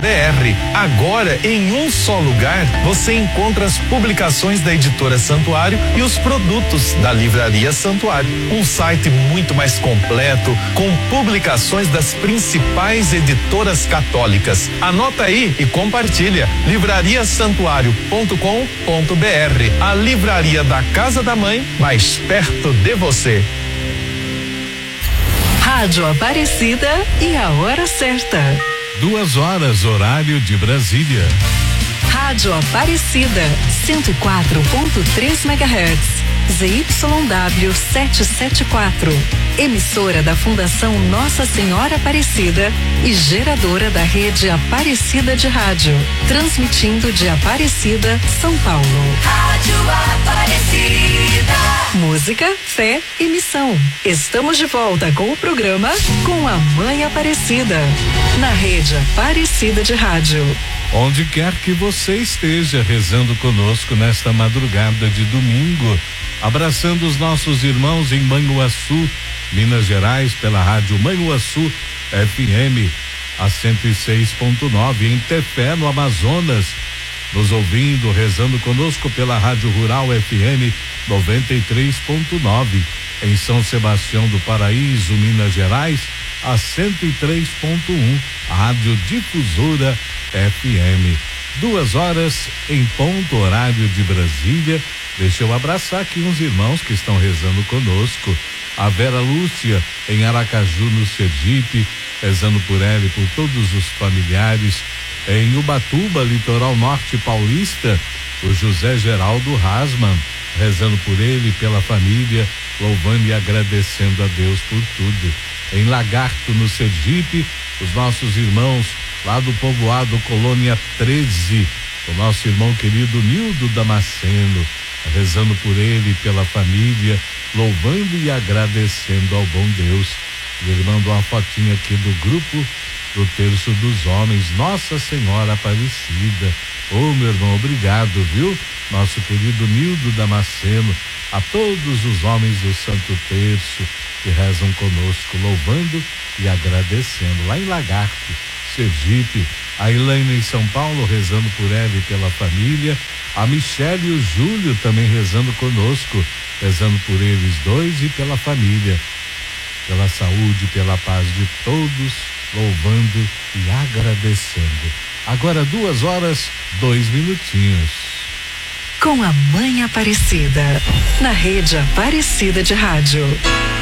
Agora, em um só lugar, você encontra as publicações da Editora Santuário e os produtos da Livraria Santuário. Um site muito mais completo, com publicações das principais editoras católicas. Anota aí e compartilha. livrariasantuario.com.br, a livraria da Casa da Mãe, mais perto de você. Rádio Aparecida e a hora certa. 2 horas, horário de Brasília. Rádio Aparecida, 104.3 MHz. ZYW 774. Emissora da Fundação Nossa Senhora Aparecida e geradora da rede Aparecida de Rádio. Transmitindo de Aparecida, São Paulo. Rádio Aparecida. Música, fé e missão. Estamos de volta com o programa Com a Mãe Aparecida. Na rede Aparecida de Rádio. Onde quer que você esteja rezando conosco nesta madrugada de domingo, abraçando os nossos irmãos em Manhuaçu, Minas Gerais, pela rádio Manhuaçu FM, a 106.9, em Tefé, no Amazonas, nos ouvindo, rezando conosco pela rádio Rural FM 93.9, em São Sebastião do Paraíso, Minas Gerais, a 103.1, rádio Difusora FM. 2 horas em ponto, horário de Brasília. Deixa eu abraçar aqui uns irmãos que estão rezando conosco. A Vera Lúcia, em Aracaju, no Sergipe, rezando por ela e por todos os familiares. Em Ubatuba, litoral norte paulista, o José Geraldo Rasman, rezando por ele e pela família, louvando e agradecendo a Deus por tudo. Em Lagarto, no Sergipe, os nossos irmãos lá do povoado Colônia 13, o nosso irmão querido Nildo Damasceno, rezando por ele e pela família, louvando e agradecendo ao bom Deus. Ele mandou uma fotinha aqui do grupo do Terço dos Homens, Nossa Senhora Aparecida. Ô, meu irmão, obrigado, viu? Nosso querido Nildo Damasceno, a todos os homens do Santo Terço que rezam conosco, louvando e agradecendo. Lá em Lagarto, Sergipe, a Elaine em São Paulo, rezando por ela e pela família. A Michele e o Júlio também rezando conosco, rezando por eles dois e pela família, pela saúde, pela paz de todos, louvando e agradecendo. Agora 2 horas, 2 minutinhos. Com a Mãe Aparecida, na rede Aparecida de Rádio.